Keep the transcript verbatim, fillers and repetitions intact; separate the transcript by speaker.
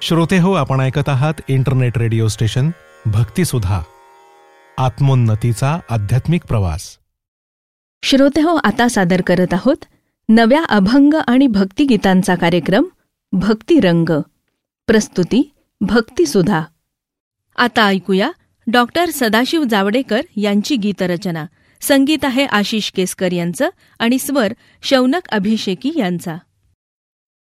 Speaker 1: श्रोते हो, आपण ऐकत आहात इंटरनेट रेडिओ स्टेशन भक्तिसुधा, आत्मोन्नतीचा आध्यात्मिक प्रवास.
Speaker 2: श्रोते हो, आता सादर करत आहोत नव्या अभंग आणि भक्तिगीतांचा कार्यक्रम भक्तिरंग. प्रस्तुती भक्तिसुधा. आता ऐकूया डॉक्टर सदाशिव जावडेकर यांची गीतरचना. संगीत आहे आशिष केसकर यांचं आणि स्वर शौनक अभिषेकी यांचा.